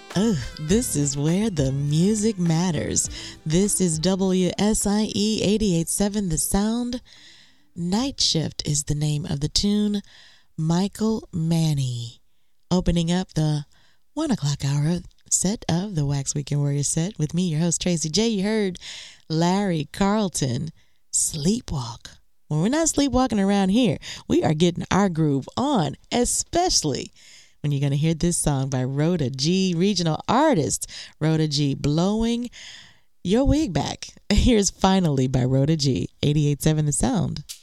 Oh, this is where the music matters. This is WSIE 88.7 The Sound. Night Shift is the name of the tune. Michael Manny. Opening up the 1 o'clock hour set of the Wax Weekend Warrior set with me, your host, Tracy J. You heard Larry Carlton, Sleepwalk. Well, we're not sleepwalking around here. We are getting our groove on, especially when you're going to hear this song by Rhoda G, regional artist Rhoda G, blowing your wig back. Here's Finally by Rhoda G, 88.7 The Sound.